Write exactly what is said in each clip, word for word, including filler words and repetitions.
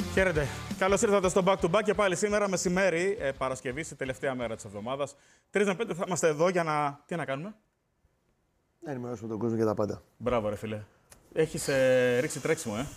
Χαίρετε. Καλώς ήρθατε στο Back to Back και πάλι σήμερα μεσημέρι, ε, Παρασκευή, στη τελευταία μέρα της εβδομάδας. τρεις με πέντε θα είμαστε εδώ για να. Τι να κάνουμε? Να ενημερώσουμε τον κόσμο για τα πάντα. Μπράβο, ρε φίλε. Έχεις ε, ρίξει τρέξιμο, ε.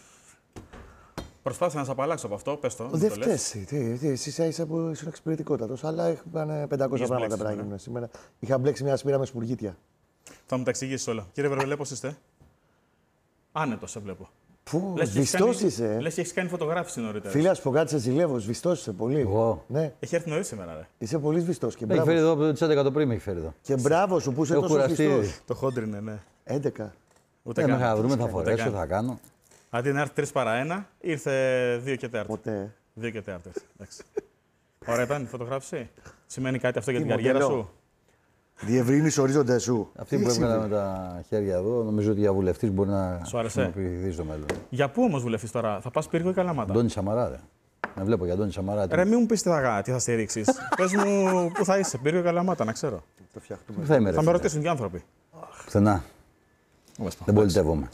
Προσπάθησα να σε απαλλάξω από αυτό, πες το. Δεν φταίει. Τι, τι, εσύ ίσα ίσα που ήσουν εξυπηρετικότατος, αλλά είχαν πεντακόσια πράγματα πρέπει να γίνουν σήμερα. Είχα μπλέξει μια σπήρα με σπουργίτια. Θα μου τα εξηγήσεις όλα. Κύριε Βερβελέ, πώς είστε? Άνετος, σε βλέπω. Πού, σβηστός είσαι. Λες και έχεις κάνει φωτογράφηση νωρίτερα. Φίλα, σου πω κάτι, σε ζηλεύω. Σβηστός είσαι πολύ. Εγώ. Ναι. Έχει έρθει νωρίς σήμερα, ρε. Είσαι πολύ σβηστός. Και Έχει φέρει εδώ τις έντεκα το πρωί, με έχει φέρει εδώ. Και μπράβο σου που είσαι Έχω τόσο κουραστεί. σβηστός. Το χόντρινε, ναι. έντεκα. Ούτε Δεν με καν. θα βρούμε, θα Ούτε φορέσω, καν. θα κάνω. Αντί να έρθει τρεις παρά ένα, ήρθε δύο και τέταρτο. Ποτέ. δύο και τέταρτο. Εντάξει. Ωραία ήταν η φωτογράφηση. Σημαίνει κάτι αυτό για Τι την καριέρα μοντέλο? σου? Διευρύνεις ορίζοντες σου. Αυτή Τι που έβγαλα σημαίνει? με τα χέρια εδώ, νομίζω ότι για βουλευτής μπορεί να Σου άρεσε? χρησιμοποιηθεί στο μέλλον. Για πού όμως βουλευτής τώρα, θα πας Πύργο ή Καλαμάτα? Αντώνη Σαμαρά, ρε. Να βλέπω για Αντώνη Σαμαρά. Ρε, μην μου πεις τι θα, τι θα στηρίξεις. Πες μου πού θα είσαι, Πύργο ή Καλαμάτα, να ξέρω. Το φτιαχτούμε. Πού θα είμαι, ρε. Θα με φίλε? ρωτήσουν και οι άνθρωποι. Πουθενά. Δεν πολιτεύομαι.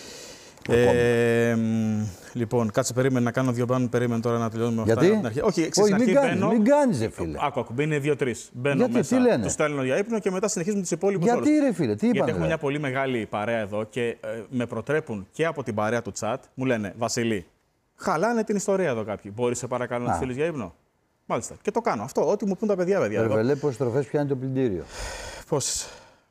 Ε, μ, λοιπόν, κάτσε, περίμενε να κάνω δύο μπάνου. Περίμενε τώρα να τελειώνουμε αυτά. Γιατί? από την αρχή. Όχι, εξής, Όχι, στην μην αρχή κάνεις, μπαίνω. μην κάνεις, ρε φίλε. Άκου, άκου, μπαίνει δύο-τρεις. Μπαίνω Γιατί, μέσα, τι λένε? τους στέλνω για ύπνο και μετά συνεχίζουμε τους υπόλοιπους Γιατί, όλους. ρε φίλε, τι Γιατί είπανε? έχουμε ρε? μια πολύ μεγάλη παρέα εδώ και ε, με προτρέπουν και από την παρέα του chat. Μου λένε, Βασιλή, χαλάνε την ιστορία εδώ κάποιοι. Μπορείς, σε παρακαλώ, να Α. τους στείλεις για ύπνο? Μάλιστα. Και το κάνω. Αυτό, ό,τι μου πούν τα παιδιά, παιδιά. εδώ. Βερβελέ, πόσες τροφές πιάνει το πλυντήριο? Πόσες?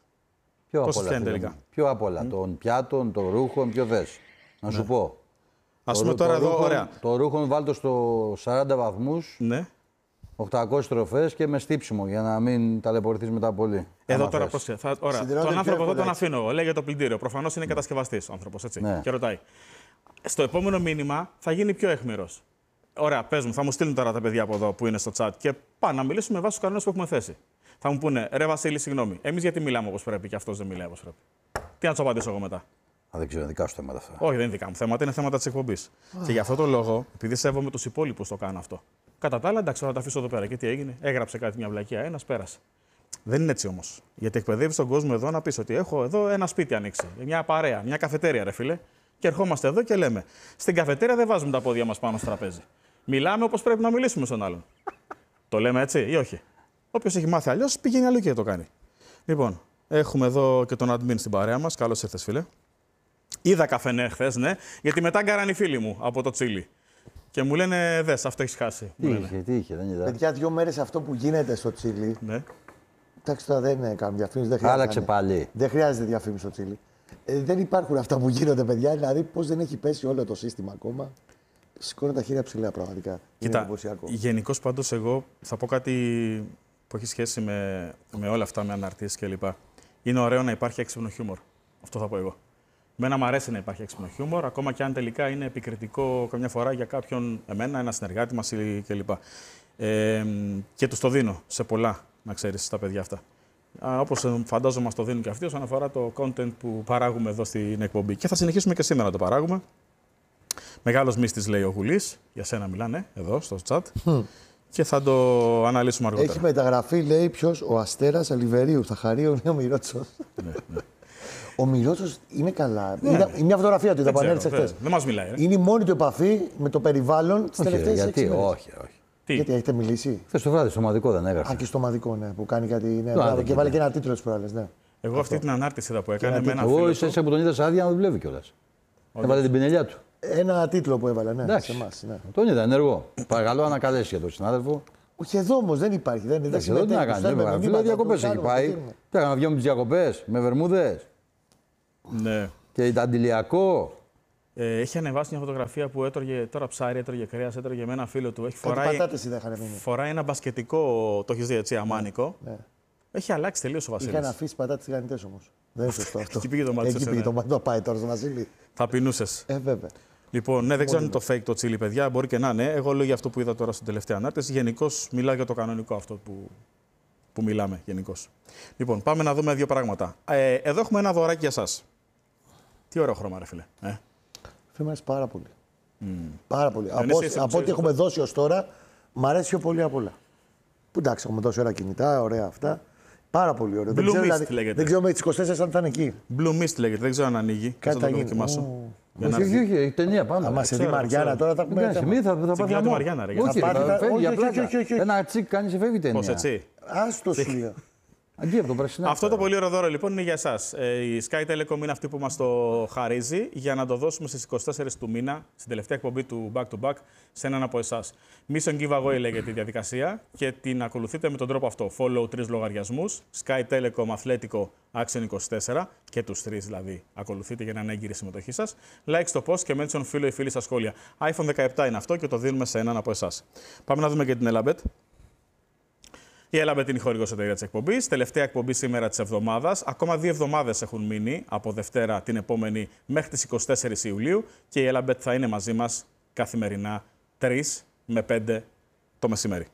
Ποιο απ' Πόσες όλα, πιάνει φίλε τελικά? μου? Ποιο απ' όλα, των πιάτων, των ρούχων, ποιο θες? Να σου πω. Ας Το πούμε ρου- τώρα το εδώ, ρούχον- ωραία. Το ρούχον βάλτο στο σαράντα βαθμούς, Ναι. οκτακόσιες τροφές και με στύψιμο για να μην ταλαιπωρηθείς μετά πολύ. Εδώ άμα τώρα θες. πρόσεχε. Θα, ωραία. Συνδυάζονται Τον άνθρωπο πιο εδώ τον εύκολα, αφήνω εγώ. Λέει για το πλυντήριο. Προφανώς είναι κατασκευαστής ο άνθρωπος, έτσι. Ναι. Και ρωτάει. Στο επόμενο μήνυμα θα γίνει πιο αιχμηρός. Ωραία, πες μου, θα μου στείλουν τώρα τα παιδιά από εδώ που είναι στο chat και πάνε να μιλήσουμε με βάση τους κανόνες που έχουμε θέσει. Θα μου πούνε, ρε Βασίλη, συγγνώμη, εμείς γιατί μιλάμε όπως πρέπει και αυτός δεν μιλάει όπως πρέπει? Τι να του απαντήσω εγώ μετά? Α, δεν ξέρω, είναι δικά σου θέματα αυτά. Όχι, δεν είναι δικά μου θέματα, είναι θέματα της εκπομπής. Και γι' αυτό το λόγο, επειδή σέβομαι τους υπόλοιπους, το κάνω αυτό. Κατά τα άλλα, εντάξει, τώρα τα αφήσω εδώ πέρα. Και τι έγινε? Έγραψε κάτι μια βλακεία, ένας πέρασε. Δεν είναι έτσι όμως. Γιατί εκπαιδεύει τον κόσμο εδώ να πει ότι έχω εδώ ένα σπίτι ανοίξει. Μια παρέα, μια καφετέρια, ρε φίλε. Και ερχόμαστε εδώ και λέμε: στην καφετέρια δεν βάζουμε τα πόδια μας πάνω στο τραπέζι. Μιλάμε όπως πρέπει να μιλήσουμε στον άλλον. Το λέμε έτσι ή όχι? Όποιος έχει μάθει αλλιώς πηγαίνει αλλού και το κάνει. Λοιπόν, έχουμε εδώ και τον admin στην παρέα μας. Καλώς ήρθες, φίλε. Είδα καφενέ χθες, ναι, γιατί μετά γκάραν οι φίλοι μου από το Τσίλι. Και μου λένε: δες, αυτό έχεις χάσει. Τι Μου λένε. είχε, τι είχε, δεν είδα. Παιδιά, δύο μέρες αυτό που γίνεται στο Τσίλι. Ναι. Εντάξει, τώρα δεν είναι κάνουν διαφήμιση. Δεν χρειάζεται. Άλλαξε να είναι. πάλι. Δεν χρειάζεται διαφήμιση στο Τσίλι. Ε, δεν υπάρχουν αυτά που γίνονται, παιδιά. Δηλαδή, πώς δεν έχει πέσει όλο το σύστημα ακόμα. Σηκώνω τα χέρια ψηλά, πραγματικά. Είναι Κοίτα, εντυπωσιακό. γενικώς πάντως εγώ θα πω κάτι που έχει σχέση με, με όλα αυτά, με αναρτήσεις κλπ. Είναι ωραίο να υπάρχει έξυπνο χιούμορ. Αυτό θα πω εγώ. Μένα μου αρέσει να υπάρχει έξυπνο χιούμορ, ακόμα και αν τελικά είναι επικριτικό καμιά φορά για κάποιον, εμένα, ένα συνεργάτη μας κλπ. Ε, και τους το δίνω σε πολλά, να ξέρεις, τα παιδιά αυτά. Όπως φαντάζομαι μας το δίνουν και αυτοί όσον αφορά το content που παράγουμε εδώ στην εκπομπή. Και θα συνεχίσουμε και σήμερα να το παράγουμε. Μεγάλος μύστης, λέει ο Γουλής. Για σένα μιλάνε εδώ στο chat. Mm. Και θα το αναλύσουμε αργότερα. Έχει μεταγραφεί, λέει, ποιος? Ο Αστέρας Αλιβερίου. Θα χαρεί ο Μυρότσος. Ναι, ναι. Ο Μυρότσος είναι καλά. Ναι. Είδα, μια φωτογραφία του είδα που Δεν ανέλησε ξέρω, χθες. δεν μας μιλάει. Ρε. Είναι η μόνη του επαφή με το περιβάλλον τις Όχι, ρε, τελευταίες γιατί, έξι μέρες. όχι, όχι. Τι? Γιατί έχετε μιλήσει? Χθες το βράδυ στο ομαδικό δεν Α, έγραψε. και στο ομαδικό, ναι, που κάνει κάτι. Ναι, Το μπράβο, άδικο, και βάλε ναι. και ένα τίτλο τις προάλλες, ναι. Εγώ αυτή την ανάρτηση εδώ που έκανε ένα με ένα Εγώ φίλο είσαι του, εσύ που τον είδα σε άδεια να δουλεύει κιόλας. Έβαλε την πινελιά του. Ένα τίτλο που έβαλε, ναι, Εντάξει. σε εμάς. Ναι. Τον είδα ενεργό. Παρακαλώ ανακαλέσει για τον συνάδελφο. Όχι εδώ όμως, δεν υπάρχει. Δεν, δεν Εντάξει, εδώ τι να κάνει. συμμετέχει. Φίλε, διακοπές έχει πάει. Τι έκανα να βγαίνω με τις διακοπές, με βερμούδες ναι. και αντιλιακό. Ε, έχει ανεβάσει μια φωτογραφία που έτρωγε τώρα ψάρι, έτρωγε κρέας, έτρωγε με ένα φίλο του. Έχει Κάτι φοράει, πατάτες είδα είχαν μείνει. φοράει ένα μπασκετικό, το έχεις δει έτσι, αμάνικο. Ναι. Έχει αλλάξει τελείως ο Είχαν Βασίλης. αφήσει πατάτες τηγανιτές όμως. Δεν είναι σωστό αυτό. Εκεί πήγε το μάτι σε Εκεί πήγε σένα. το μάτι. Το πάει τώρα στο Βασίλη. Θα πεινούσες. Ε, βέβαια. Λοιπόν, ναι, δεν ξέρω αν είναι το fake το τσίλι, παιδιά. Μπορεί και να είναι. Εγώ λέω για αυτό που είδα τώρα στην τελευταία ανάρτηση. Γενικώς μιλάω για το κανονικό αυτό που, που μιλάμε γενικώς. Λοιπόν, πάμε να δούμε δύο πράγματα. Ε, εδώ έχουμε ένα δωράκι για εσάς. Τι ωραίο χρώμα, ρε φίλε. Ε. Φίλε, μου αρέσει πάρα πολύ. Mm. Πάρα πολύ. Δεν Από, είσαι εσύ που από ό,τι ξέρεις έχουμε αυτό. δώσει ως τώρα, μου αρέσει πιο πολύ απ' όλα. Που εντάξει, έχουμε δώσει ωραία κινητά, ωραία αυτά. Πάρα πολύ ωραίο. Blue δεν ξέρω, Mist δηλαδή, λέγεται. δεν ξέρω με τις είκοσι τέσσερις αν θα είναι εκεί. Blue Mist λέγεται, δεν ξέρω αν ανοίγει. Κάτι θα θα το γίνει. δοκιμάσω. Ου. Όχι, όχι, όχι, ταινία πάμε. Αν σε δει Μαριάννα τώρα θα Μην έχουμε. κάνεις, μη, θα, θα πάθει τη Μαριάννα, ρε. Όχι, Θα θα πάρει τα- φεύγει όχι, απλά. όχι, όχι, όχι, όχι. Ένα τσικ κάνει σε φεύγει η ταινία. Πώς έτσι. Άστο σου λέω. Αντί από το πρασινάκι. Αυτό το πολύ ωραίο δώρο λοιπόν είναι για εσάς. Ε, η Sky Telecom είναι αυτή που μας το χαρίζει για να το δώσουμε στις είκοσι τέσσερις του μήνα, στην τελευταία εκπομπή του Back to Back, σε έναν από εσάς. Mission Giveaway λέγεται η διαδικασία και την ακολουθείτε με τον τρόπο αυτό. Follow τρεις λογαριασμούς, Sky Telecom Αθλέτικο Action είκοσι τέσσερα, και τους τρεις δηλαδή ακολουθείτε για να είναι έγκυρη η συμμετοχή σας. Like στο post και mention φίλο ή φίλη στα σχόλια. iPhone δεκαεπτά είναι αυτό και το δίνουμε σε έναν από εσάς. Πάμε να δούμε και την Elabet. Η Elabet είναι η χορηγός εταιρεία της εκπομπής. Τελευταία εκπομπή σήμερα της εβδομάδας. Ακόμα δύο εβδομάδες έχουν μείνει από Δευτέρα την επόμενη μέχρι τις είκοσι τέσσερις Ιουλίου και η Elabet θα είναι μαζί μας καθημερινά τρεις με πέντε το μεσημέρι.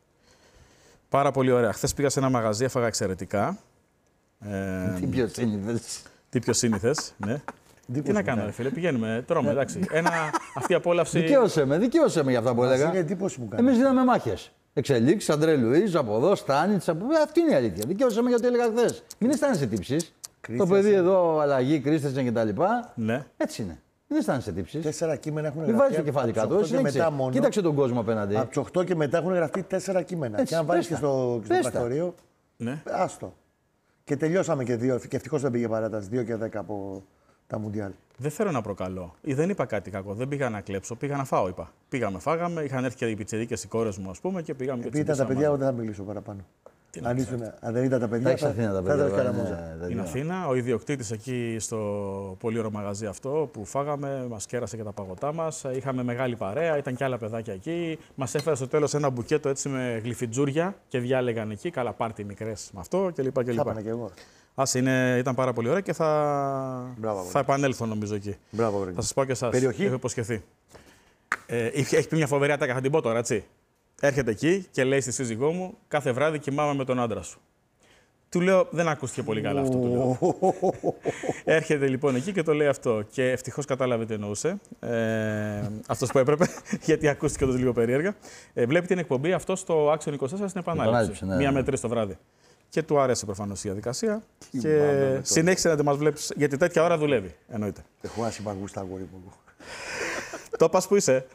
Πάρα πολύ ωραία. Χθες πήγα σε ένα μαγαζί, έφαγα εξαιρετικά. Ε, Τι πιο σύνηθες. τι πιο σύνηθες, ναι. Τι να κάνω, ρε φίλε, πηγαίνουμε, τρώμε, εντάξει. Ένα, αυτή η απόλαυση. Δικαίωσε με, δικαίωσε με για αυτά που Μας έλεγα. είναι εντύπωση μου κάνει. Εμείς δίναμε μάχες. Εξελίξεις, Αντρέ Λουίζ, από εδώ, Στάνιτς, από... αυτή είναι η αλήθεια. Δικαίωσε με γιατί έλεγα χθες. Μην αισθάνεσαι τύψεις. Το παιδί εδώ, αλλαγή, Κρίστενσεν κτλ. Ναι. Έτσι είναι. Μην αισθάνεσαι τύψεις. Τέσσερα κείμενα έχουν Μην γραφτεί. βάζεις το κεφάλι από τις κάτω. οκτώ και Συνέχισε. μετά μόνο. Κοίταξε τον κόσμο απέναντι. Από τι οκτώ και μετά έχουν γραφτεί τέσσερα κείμενα. Έτσι, και αν βάλει πες και τα. στο, και στο Πες τα. πρακτορείο. Ναι. Άστο. Και τελειώσαμε και δύο. Και ευτυχώς δεν πήγε παράταση. δύο και δέκα από τα Μουντιάλ. Δεν θέλω να προκαλώ. Ή δεν είπα κάτι κακό. Δεν πήγα να κλέψω. Πήγα να φάω, είπα. Πήγαμε, φάγαμε. Είχαν έρθει και οι πιτσιρίκες οι κόρες μου, ας πούμε, και πήγαμε και Επειδή ήταν τα τσιμπήσαμε. παιδιά, εγώ δεν θα μιλήσω παραπάνω. να Αν, ήσουν, αν δεν ήταν τα Τα παιδιά, έχεις Αθήνα τα θα παιδιά. ήταν τώρα, καραμόζα. είναι Στην τέτοιο. Αθήνα, ο ιδιοκτήτης εκεί στο πολύ ωραίο μαγαζί αυτό που φάγαμε, μας κέρασε και τα παγωτά μας. Είχαμε μεγάλη παρέα, ήταν και άλλα παιδάκια εκεί. Μας έφερε στο τέλος ένα μπουκέτο έτσι με γλυφιτζούρια και διάλεγαν εκεί. Καλά, πάρτι μικρές με αυτό κλπ. Θα έπανα και εγώ. Ας είναι, ήταν πάρα πολύ ωραία και θα, Μπράβο, θα επανέλθω νομίζω εκεί. Μπράβο, βρε. Θα σας πω και εσάς. Περιοχή. Έχω υποσχεθεί. Ε, έχει έχει πει μια φοβερή ατάκα, θα την πω τώρα, έτσι. Έρχεται εκεί και λέει στη σύζυγό μου: κάθε βράδυ κοιμάμαι με τον άντρα σου. Του λέω: δεν ακούστηκε πολύ καλά αυτό. Του λέω. Έρχεται λοιπόν εκεί και το λέει αυτό. Και ευτυχώς κατάλαβε τι εννοούσε. Ε, αυτός που έπρεπε, γιατί ακούστηκε το λίγο περίεργα. Ε, βλέπει την εκπομπή αυτό στο Action είκοσι τέσσερα στην επανάληψη. Επανάληψη, ναι, Μία ναι. με τρεις το βράδυ. Και του άρεσε προφανώς η διαδικασία. Και μάνα, συνέχισε να τη μας βλέπεις, γιατί τέτοια ώρα δουλεύει. Εννοείται. Έχω άσχημα γούστα, αγόρι μου. Το πας που είσαι.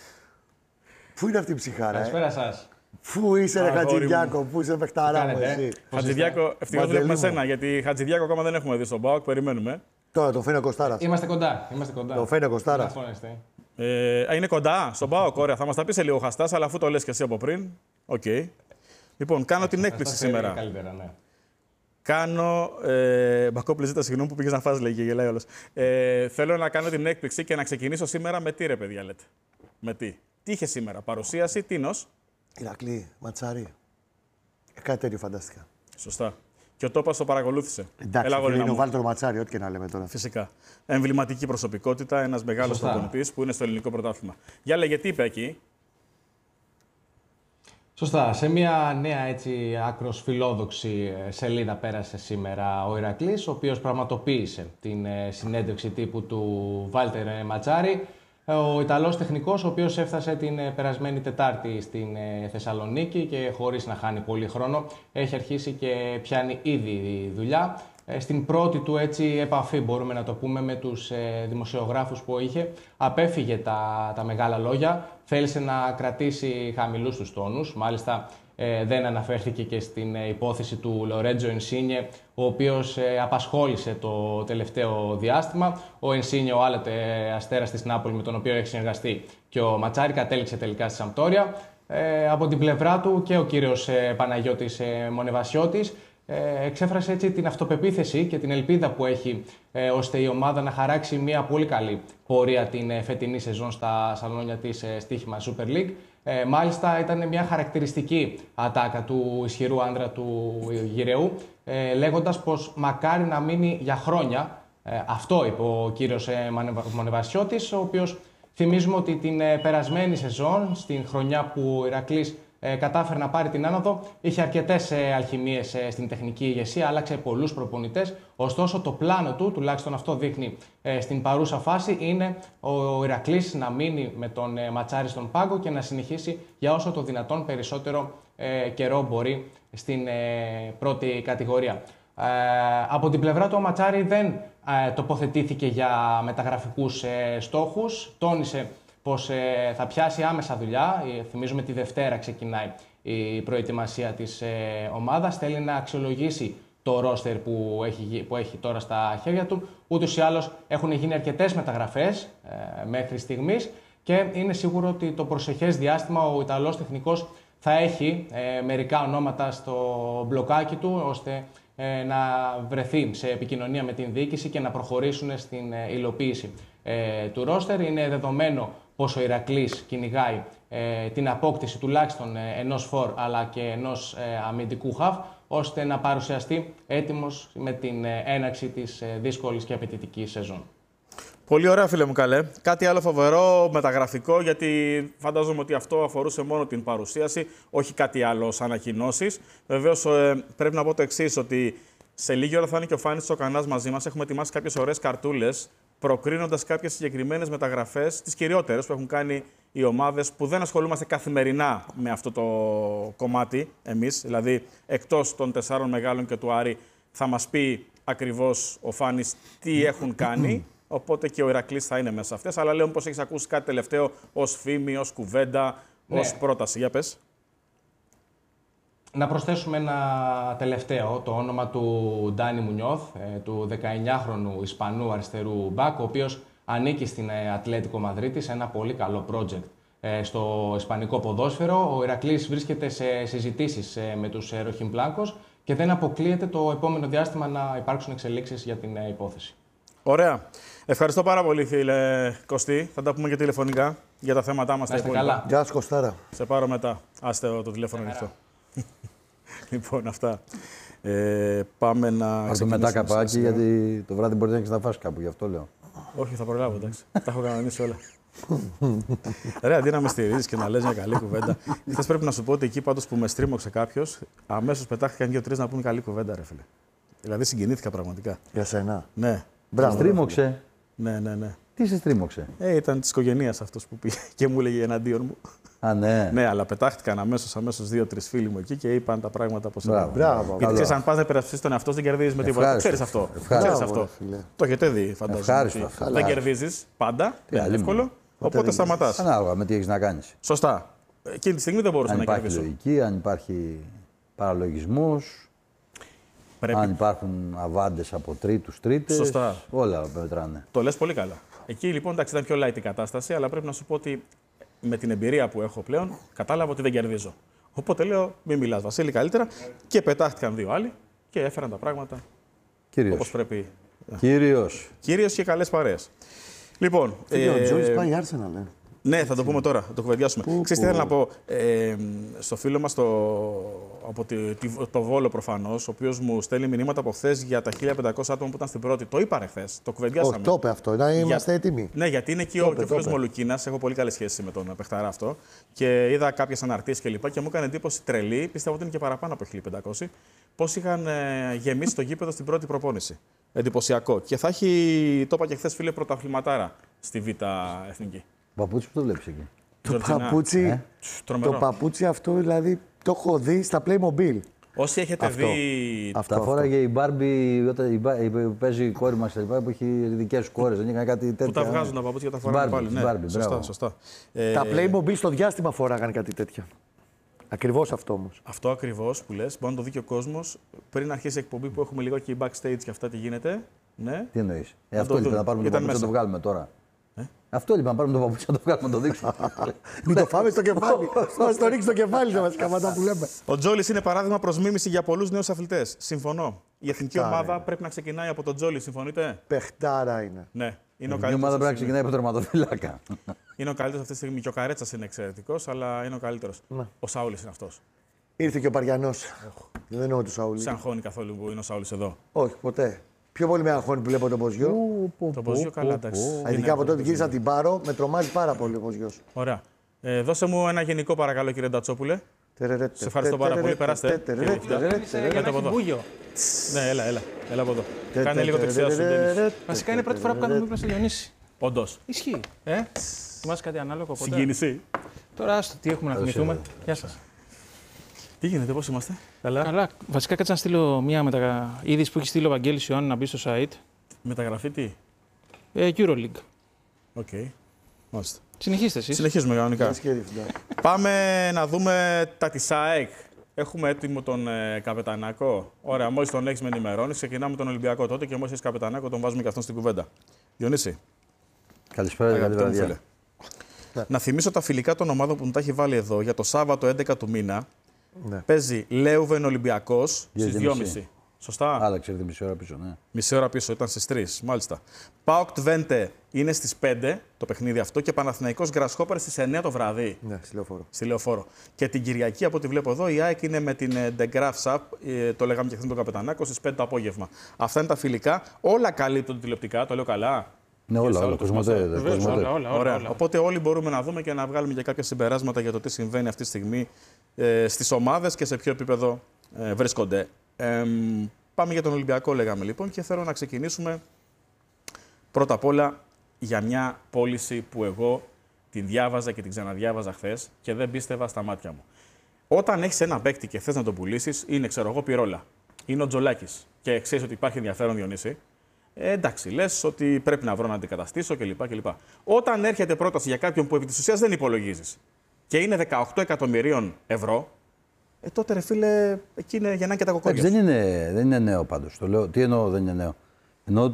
Πού είναι αυτή η ψυχάρα, ε? Καλησπέρα σας. Πού είσαι, ρε Αγόρι Χατζηδιάκο, πού είσαι, παιχταρά μου, κάνετε, εσύ. Πώς Χατζηδιάκο, ευτυχώς βλέπουμε Μαντελή μου. σένα, γιατί Χατζηδιάκο ακόμα δεν έχουμε δει στον ΠΑΟΚ, περιμένουμε. Τώρα το φαίνεται Κωστάρα. Είμαστε κοντά. Είμαστε κοντά. Το φαίνεται Κωστάρα. Μην αγχώνεστε. Ε, α, είναι κοντά στον ΠΑΟΚ, ωραία. Θα μας τα πει σε λίγο χαστάς, αλλά αφού το λες και εσύ από πριν. Οκ. Λοιπόν, κάνω την έκπληξη Αυτά σήμερα. είναι καλύτερα, ναι. Κάνω. Ε, Μπακόπλη, ζήτα συγγνώμη που πήγες να φας, λέει και γελάει όλος. Ε, θέλω να κάνω την έκπληξη και να ξεκινήσω σήμερα με τι, ρε παιδιά, λέτε. Με τι. Τι είχε σήμερα, παρουσίαση, τίνος. Ηρακλή, ματσάρι. Ε, κάτι τέτοιο φαντάστηκα. Σωστά. Και ο Τόπας το παρακολούθησε. Εντάξει, Έλα, φίλε, γορίνα είναι ο μου. Βάλτρο Ματσάρι, ό,τι και να λέμε τώρα. Φυσικά. Εμβληματική προσωπικότητα, ένας μεγάλος Σωστά. προπονητής που είναι στο ελληνικό πρωτάθλημα. Για λέγε, τι είπε εκεί. Σωστά. Σε μια νέα έτσι άκρος φιλόδοξη ε, σελίδα πέρασε σήμερα ο Ηρακλής, ο οποίος πραγματοποίησε την ε, συνέντευξη τύπου του Βάλτερ ε, Ματσάρι. Ε, Ο Ιταλός τεχνικός, ο οποίος έφτασε την ε, περασμένη Τετάρτη στην ε, Θεσσαλονίκη και χωρίς να χάνει πολύ χρόνο έχει αρχίσει και πιάνει ήδη δουλειά. Ε, Στην πρώτη του έτσι επαφή, μπορούμε να το πούμε, με τους ε, δημοσιογράφους που είχε, απέφυγε τα, τα μεγάλα λόγια, θέλησε να κρατήσει χαμηλούς τους τόνους, μάλιστα ε, δεν αναφέρθηκε και στην ε, υπόθεση του Λορέτζο Ενσίνιε, ο οποίος ε, απασχόλησε το τελευταίο διάστημα. Ο Ενσίνιε, ο άλλοτε αστέρας της Νάπολη, με τον οποίο έχει συνεργαστεί, και ο Ματσάρι κατέληξε τελικά στη Σαμπτόρια. Ε, από την πλευρά του και ο κύριος ε, Παναγιώτης ε, Μονεβασιώτης Ε, εξέφρασε έτσι την αυτοπεποίθηση και την ελπίδα που έχει ε, ώστε η ομάδα να χαράξει μια πολύ καλή πορεία την ε, φετινή σεζόν στα σαλόνια της ε, στοίχημα Super League. Ε, μάλιστα ήταν μια χαρακτηριστική ατάκα του ισχυρού άντρα του Γυρεού, ε, λέγοντας πως μακάρι να μείνει για χρόνια. Ε, αυτό είπε ο κύριος ε, Μονεβασιώτης, ο οποίος θυμίζουμε ότι την ε, περασμένη σεζόν, στην χρονιά που ο Ηρακλής Ε, κατάφερε να πάρει την άνοδο, είχε αρκετές ε, αλχημίες ε, στην τεχνική ηγεσία, άλλαξε πολλούς προπονητές. Ωστόσο, το πλάνο του, τουλάχιστον αυτό δείχνει ε, στην παρούσα φάση, είναι ο, ο Ηρακλής να μείνει με τον ε, Ματσάρι στον πάγκο και να συνεχίσει για όσο το δυνατόν περισσότερο ε, καιρό μπορεί στην ε, πρώτη κατηγορία. Ε, από την πλευρά του, ο Ματσάρι δεν ε, τοποθετήθηκε για μεταγραφικούς ε, στόχους. Τόνισε πως ε, θα πιάσει άμεσα δουλειά. Ε, θυμίζουμε τη Δευτέρα ξεκινάει η προετοιμασία της ε, ομάδας. Θέλει να αξιολογήσει το ρόστερ που έχει, που έχει τώρα στα χέρια του. Ούτως ή άλλως έχουν γίνει αρκετές μεταγραφές ε, μέχρι στιγμής και είναι σίγουρο ότι το προσεχές διάστημα ο Ιταλός τεχνικός θα έχει ε, μερικά ονόματα στο μπλοκάκι του, ώστε ε, να βρεθεί σε επικοινωνία με την διοίκηση και να προχωρήσουν στην ε, υλοποίηση ε, του ρόστερ. Είναι δεδομένο πως ο Ηρακλής κυνηγάει ε, την απόκτηση τουλάχιστον ε, ενός φορ αλλά και ενός ε, αμυντικού χαφ, ώστε να παρουσιαστεί έτοιμος με την ε, έναρξη της ε, δύσκολης και απαιτητικής σεζόν. Πολύ ωραία, φίλε μου, καλέ. Κάτι άλλο φοβερό, μεταγραφικό, γιατί φαντάζομαι ότι αυτό αφορούσε μόνο την παρουσίαση, όχι κάτι άλλο σαν ανακοινώσεις. Βεβαίως, ε, πρέπει να πω το εξής, ότι σε λίγη ώρα θα είναι και ο Φάνης Τσοκανάς μαζί μας. Έχουμε ετοιμάσει κάποιες ωραίες καρτούλες, προκρίνοντας κάποιες συγκεκριμένες μεταγραφές, τις κυριότερες που έχουν κάνει οι ομάδες που δεν ασχολούμαστε καθημερινά με αυτό το κομμάτι εμείς. Δηλαδή, εκτός των τεσσάρων μεγάλων και του Άρη, θα μας πει ακριβώς ο Φάνης τι έχουν κάνει. Οπότε και ο Ηρακλής θα είναι μέσα σε αυτές. Αλλά λέω πως έχεις ακούσει κάτι τελευταίο ως φήμη, ως κουβέντα, ναι. ως πρόταση. Για πες. Να προσθέσουμε ένα τελευταίο, το όνομα του Ντάνι Μουνιώθ, του δεκαεννιάχρονου Ισπανού αριστερού μπακ, ο οποίος ανήκει στην Ατλέτικο Μαδρίτης, ένα πολύ καλό project στο ισπανικό ποδόσφαιρο. Ο Ηρακλής βρίσκεται σε συζητήσεις με τους Ροχιμπλάνκος και δεν αποκλείεται το επόμενο διάστημα να υπάρξουν εξελίξεις για την υπόθεση. Ωραία. Ευχαριστώ πάρα πολύ, φίλε Κωστή. Θα τα πούμε και τηλεφωνικά για τα θέματά μας. Να είστε καλά. Γεια σας, Κωστάρα. Σε πάρω μετά. Άστε το τηλέφωνο ανοιχτό. Λοιπόν, αυτά. Ε, πάμε να ξεκινήσουμε. μετά καπάκι, γιατί το βράδυ μπορεί να έχεις να φας κάπου, γι' αυτό λέω. Όχι, θα προλάβω, εντάξει. Τα έχω κανονίσει όλα. Ρε, αντί να με στηρίζεις και να λες μια καλή κουβέντα. Χθες πρέπει να σου πω ότι εκεί πάντως που με στρίμωξε κάποιος, αμέσως πετάχτηκαν δύο-τρεις να πούμε καλή κουβέντα, ρε φίλε. Δηλαδή συγκινήθηκα πραγματικά. Για σένα. Ναι. Μπράβο. Στρίμωξε. Ναι, ναι, ναι. Τι σε στρίμωξε. Ε, ήταν της οικογένειας αυτός που πήγε και μου έλεγε εναντίον μου. Α, ναι. Ναι, αλλά πετάχτηκαν αμέσως, αμέσως δύο-τρεις φίλοι μου εκεί και είπαν τα πράγματα πώς Μπράβο. ήταν. Μπράβο. Γιατί ξέρεις, αν πας να υπερασπιστείς τον εαυτό, δεν κερδίζεις με τίποτα. Ξέρεις αυτό. Ξέρεις αυτό. Το έχετε δει, φαντάζομαι. Ευχάριστο. Ότι δεν κερδίζεις πάντα. Δεν είναι εύκολο. Οπότε σταματάς. Ανάλογα με τι έχεις να κάνεις. Σωστά. Εκείνη τη στιγμή δεν μπορούσα Αν να υπάρχει κερδίσω. λογική, αν υπάρχει παραλογισμός, Πρέπει... αν υπάρχουν αβάντες από τρίτους, τρίτες. Σωστά. Όλα μετράνε. Το λες πολύ καλά. Εκεί λοιπόν εντάξει, ήταν πιο light η κατάσταση, αλλά πρέπει να σου πω ότι με την εμπειρία που έχω πλέον κατάλαβα ότι δεν κερδίζω. Οπότε λέω: μην μιλάς, Βασίλη, καλύτερα. Και πετάχτηκαν δύο άλλοι και έφεραν τα πράγματα Κύριος. όπως πρέπει. Κύριος. Κύριος και καλές παρέες. Λοιπόν. Ε, ο ε, Τζόλις πάει Arsenal, ναι. Ναι, θα το πούμε τώρα, θα το κουβεντιάσουμε. Ξέρεις τι θέλω να πω. Ε, στο φίλο μας το, από τη, τη, το Βόλο προφανώς, ο οποίος μου στέλνει μηνύματα από χθες για τα χίλια πεντακόσια άτομα που ήταν στην πρώτη. Το είπα χθες, το κουβεντιάσαμε. Όχι, το είπε αυτό, να είμαστε για, έτοιμοι. Ναι, γιατί είναι εκεί το ο, είπε, και ο φίλος το μου ο είπε. Λουκίνας. Έχω πολύ καλή σχέση με τον παιχταρά αυτό. Και είδα κάποιες αναρτήσεις κλπ. Και, και μου έκανε εντύπωση τρελή, πιστεύω ότι είναι και παραπάνω από χίλια πεντακόσια, πώς είχαν ε, γεμίσει το γήπεδο στην πρώτη προπόνηση. Εντυπωσιακό. Και θα έχει, το είπα και χθες, φίλε, πρωταθληματάρα στη Β' Εθνική. Παπούτσι που το βλέπεις εκεί. Το Τζορτζινά. παπούτσι, Ε? Τρομερό. το παπούτσι αυτό δηλαδή το έχω δει στα Playmobil. Όσοι έχετε Αυτό. δει. Αυτό, Τα αυτό. φόραγε η Μπάρμπι όταν η Μπα- η- που παίζει η κόρη μας λοιπά, που έχει δικές κόρες. Δεν έκανε κάτι τέτοιο. Που τα βγάζουν τα παπούτσια και τα φοράνε Barbie, πάλι. της Ναι, Barbie, σωστά, μπράβο. σωστά. Ε, Τα Playmobil στο διάστημα φοράγαν κάτι τέτοιο. Ακριβώς αυτό όμως. Αυτό ακριβώς που λες, μπορεί να το δει και ο κόσμος πριν αρχίσει η εκπομπή που έχουμε λίγο και η backstage και αυτά τι γίνεται. Ναι. Τι εννοείς. Ε, Να αυτό το λοιπόν δουν. να πάρουμε το Ήταν παπούτσι να το μέσα. βγάλουμε τώρα. Αυτό λοιπόν, να πάρουμε το παπούτσι να το βγάλουμε να το δείξουμε. Μην το φάμε στο κεφάλι. Μας το ρίξει στο κεφάλι σε βασικά αυτά που λέμε. Ο Τζόλις είναι παράδειγμα προς μίμηση για πολλούς νέους αθλητές. Συμφωνώ. Η εθνική Παιχτάρα ομάδα είναι. πρέπει να ξεκινάει από τον Τζόλι, συμφωνείτε. Παιχτάρα είναι. Ναι. Είναι ο Η καλύτερος. ομάδα πρέπει να αυτή τη στιγμή. ξεκινάει από τερματοφύλακα. Είναι ο καλύτερος αυτή τη στιγμή. Και ο Καρέτσας είναι εξαιρετικός, αλλά είναι ο καλύτερος. Ναι. Ο Σάουλης είναι αυτός. Ήρθε και ο Παριανός. Δεν εννοώ του Σαούλη. Σε αγχώνει καθόλου που είναι ο Σάουλης εδώ. Όχι, ποτέ. Πιο πολύ με αγχώνει που βλέπω τον Ποζιό. Το Ποζίο καλά, εντάξει. Ειδικά Είναι- από τότε που γύρισα την Πάρο, με τρομάζει πάρα πολύ ο Ποζιός. Ωραία. Ε, δώσε μου ένα γενικό παρακαλώ, κύριε Ντατσόπουλε. Σε ευχαριστώ πάρα πολύ. Περάστε. Κύριε Διευθυντά. Για από να εδώ. έχει μπούγιο. Ναι, έλα, έλα. Έλα από εδώ. Κάνε λίγο δεξιά σου, Ντένις. Βασικά είναι η πρώτη φορά που κάνουμε δίπλα στο Διονύση. Όντως. Ισχύει. Ε? Θυμάσαι κάτι ανάλογο ποτέ. Συγκίνηση. Τώρα άστο, τι έχουμε να θυμηθούμε. Γεια σας. Τι γίνεται, πώς είμαστε. Καλά. Καλά. Βασικά κάτσε να στείλω μία μετα... είδηση που έχει στείλει ο Βαγγέλης Ιωάννου να μπει στο site. Μεταγραφή τι. Ε, EuroLeague. Οκ. Okay. Μάλιστα. Συνεχίστε εσείς. Συνεχίζουμε κανονικά. Ναι. Πάμε να δούμε τα της ΑΕΚ. Έχουμε έτοιμο τον ε, Καπετανάκο. Ωραία, μόλις τον έχεις με ενημερώνεις, ξεκινάμε τον Ολυμπιακό τότε και μόλις έχεις Καπετανάκο τον βάζουμε και αυτόν στην κουβέντα. Διονύση. Καλησπέρα, καλή Αγαπητό μου βραδιά. φίλε. Ναι. Να θυμίσω τα φιλικά των ομάδων που μου τα έχει βάλει εδώ για το Σάββατο έντεκα του μήνα. Ναι. Παίζει Λέουβεν Ολυμπιακός στις δυόμιση. Σωστά. Άλλαξε τη μισή ώρα πίσω, ναι. Μισή ώρα πίσω, ήταν στις τρεις. Μάλιστα. ΠΑΟΚ Τβέντε είναι στις πέντε το παιχνίδι αυτό και Παναθηναϊκός Γκρασχόπερ στις εννιά το βράδυ. Ναι, στη Λεωφόρο. Στη Λεωφόρο. Και την Κυριακή, από ό,τι βλέπω εδώ, η ΑΕΚ είναι με την De Graafschap, το λέγαμε και χθες τον Καπετανάκο, στις πέντε το απόγευμα. Αυτά είναι τα φιλικά. Όλα καλύπτονται τηλεοπτικά, το λέω καλά. Ναι, όλα, όλα. Κοσμοτέ. Όλα, όλα, όλα. Οπότε όλοι μπορούμε να δούμε και να βγάλουμε και κάποια συμπεράσματα για το τι συμβαίνει αυτή τη στιγμή ε, στις ομάδες και σε ποιο επίπεδο ε, βρίσκονται. Ε, πάμε για τον Ολυμπιακό, λέγαμε λοιπόν, και θέλω να ξεκινήσουμε πρώτα απ' όλα για μια πώληση που εγώ την διάβαζα και την ξαναδιάβαζα χθες και δεν πίστευα στα μάτια μου. Όταν έχεις ένα παίκτη και θες να τον πουλήσεις, είναι, ξέρω εγώ, Πυρόλα. Είναι ο Τζολάκης και ξέρεις ότι υπάρχει ενδιαφέρον, Διονύση. Ε, εντάξει, λες ότι πρέπει να βρω να αντικαταστήσω κλπ. κλπ. Όταν έρχεται πρόταση για κάποιον που επί της ουσίας δεν υπολογίζεις και είναι δεκαοκτώ εκατομμυρίων ευρώ, ε, τότε ρε φίλε, εκεί είναι για να είναι και τα κοκόρια. Δεν είναι, δεν είναι νέο πάντως. Το λέω. Τι εννοώ δεν είναι νέο. Εννοώ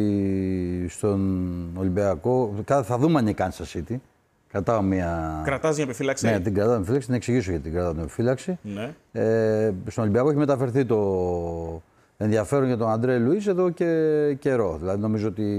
ότι στον Ολυμπιακό. Θα δούμε αν είναι η Kansas City. Κρατάω μια. Κρατάς μια επιφύλαξη. Ναι, την κρατάω την επιφύλαξη. Να εξηγήσω γιατί την κρατάω την επιφύλαξη. Ναι. Ε, στον Ολυμπιακό έχει μεταφερθεί το ενδιαφέρον για τον Αντρέ Λουίς εδώ και καιρό. Δηλαδή νομίζω ότι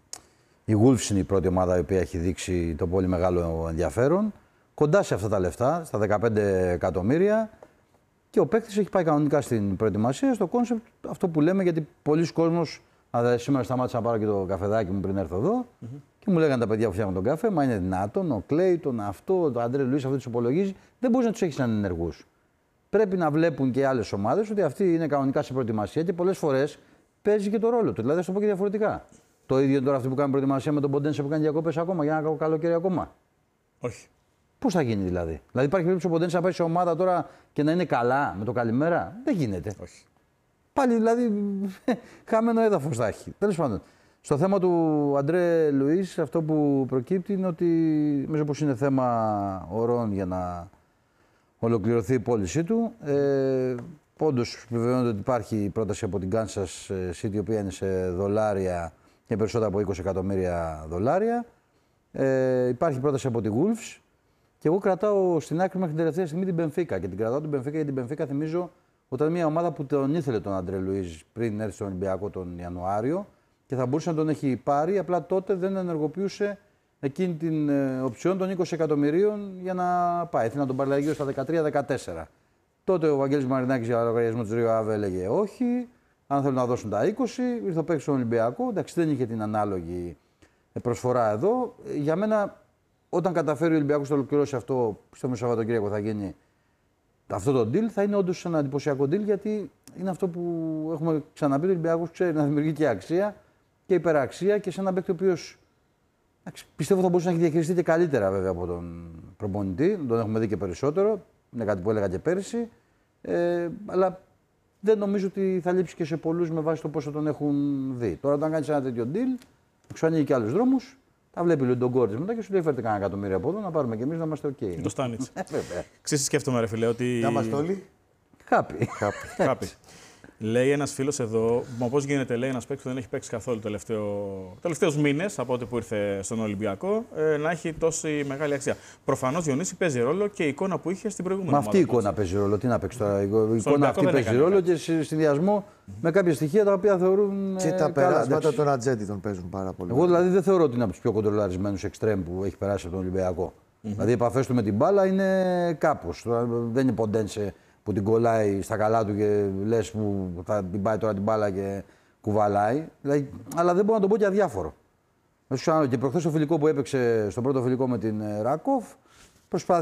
η Wolves είναι η πρώτη ομάδα η οποία έχει δείξει το πολύ μεγάλο ενδιαφέρον. Κοντά σε αυτά τα λεφτά, στα δεκαπέντε εκατομμύρια. Και ο παίκτης έχει πάει κανονικά στην προετοιμασία, στο κόνσεπτ αυτό που λέμε, γιατί πολλοί κόσμος. Αλλά σήμερα σταμάτησα να πάρω και το καφεδάκι μου πριν έρθω εδώ mm-hmm. και μου λέγανε τα παιδιά που φτιάχνουν τον καφέ, μα είναι δυνατόν, ο Κλέιτον, αυτό, το Αντρέ Λουίς, αυτό του υπολογίζει. Δεν μπορεί να του έχει ανενεργούς. Πρέπει να βλέπουν και άλλες ομάδες ότι αυτοί είναι κανονικά σε προετοιμασία και πολλές φορές παίζει και το ρόλο του. Δηλαδή, θα το πω και διαφορετικά. Το ίδιο τώρα αυτοί που κάνουν προετοιμασία με τον Ποντένσε που κάνει διακοπές ακόμα για ένα καλοκαίρι ακόμα. Όχι. Πώς θα γίνει δηλαδή. Δηλαδή, υπάρχει περίπτωση ο Ποντένσε να πάει σε ομάδα τώρα και να είναι καλά με το καλημέρα. Δεν γίνεται. Όχι. Πάλι δηλαδή χαμένο έδαφος θα έχει. Τέλος πάντων. Στο θέμα του Αντρέ Λουίς, αυτό που προκύπτει είναι ότι νομίζω πως είναι θέμα ωρών για να ολοκληρωθεί η πώλησή του. Ε, Όντως επιβεβαιώνεται ότι υπάρχει πρόταση από την Kansas City, η οποία είναι σε δολάρια και περισσότερα από είκοσι εκατομμύρια δολάρια. Ε, υπάρχει πρόταση από τη Wolves και εγώ κρατάω στην άκρη μέχρι την τελευταία στιγμή την Benfica. Και την κρατάω την Benfica γιατί την Benfica θυμίζω ότι ήταν μια ομάδα που τον ήθελε τον Αντρέ Λουίς πριν έρθει στον Ολυμπιακό τον Ιανουάριο και θα μπορούσε να τον έχει πάρει, απλά τότε δεν ενεργοποιούσε εκείνη την ε, οψιόν των είκοσι εκατομμυρίων για να πάει. Ήθελε να τον πάρει γύρω στα δεκατρία δεκατέσσερα. Τότε ο Βαγγέλης Μαρινάκης για λογαριασμό της Ρίο Αβέ έλεγε όχι, αν θέλουν να δώσουν τα είκοσι, ήρθε ο παίκτης στον Ολυμπιακό. Εντάξει, δεν είχε την ανάλογη προσφορά εδώ. Για μένα, όταν καταφέρει ο Ολυμπιακός να ολοκληρώσει αυτό, πιστεύω Σαββατοκύριακο θα γίνει αυτό το deal, θα είναι όντως ένα εντυπωσιακό deal, γιατί είναι αυτό που έχουμε ξαναπεί. Ο Ολυμπιακός ξέρει να δημιουργεί και αξία και υπεραξία και σε έναν παίκτη ο οποίος πιστεύω θα μπορούσε να έχει διαχειριστεί και καλύτερα βέβαια από τον προπονητή. Τον έχουμε δει και περισσότερο. Είναι κάτι που έλεγα και πέρυσι. Ε, αλλά δεν νομίζω ότι θα λείψει και σε πολλούς με βάση το πόσο τον έχουν δει. Τώρα, όταν κάνει ένα τέτοιο deal, σου ανοίγει και άλλους δρόμους. Τα βλέπει ο Ντογκόρης μετά και σου λέει: φέρτε κανένα εκατομμύριο από εδώ να πάρουμε κι εμείς να είμαστε OK. Το Στάνιτς. Ξέρεις, σκέφτομαι, ρε φίλε, ότι. Να είμαστε όλοι. Χάπη. Χάπη. Λέει ένας φίλος εδώ, μα πώς γίνεται, λέει ένας παίκτης που δεν έχει παίξει καθόλου τελευταίο, τελευταίους μήνες από ό,τι που ήρθε στον Ολυμπιακό, ε, να έχει τόση μεγάλη αξία. Προφανώς, Διονύση, παίζει ρόλο και η εικόνα που είχε στην προηγούμενη Μα αυτή η εικόνα παίζει ρόλο. Τι να παίξει τώρα. Η εικόνα αυτή παίζει ρόλο και σε συνδυασμό mm-hmm. με κάποια στοιχεία τα οποία θεωρούν. Και τα περάσματα των Ατζέντη τον παίζουν πάρα πολύ. Εγώ δηλαδή δεν θεωρώ ότι είναι από τους πιο κοντρολαρισμένους εξτρέμ που έχει περάσει από τον Ολυμπιακό. Mm-hmm. Δηλαδή οι επαφές του με την μπάλα είναι κάπως. Δεν είναι Ποντένσε που την κολλάει στα καλά του και λες που θα την πάει τώρα την μπάλα και κουβαλάει. Δηλαδή, αλλά δεν μπορώ να τον πω και αδιάφορο. Και προχθές το φιλικό που έπαιξε, στο πρώτο φιλικό με την Ράκοφ, προσπάθησε